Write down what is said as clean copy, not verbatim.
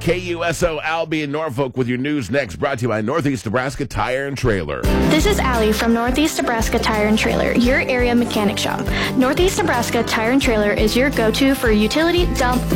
KUSO Albee in Norfolk with your news next, brought to you by Northeast Nebraska Tire and Trailer. This is Allie from Northeast Nebraska Tire and Trailer, your area mechanic shop. Northeast Nebraska Tire and Trailer is your go-to for utility, dump,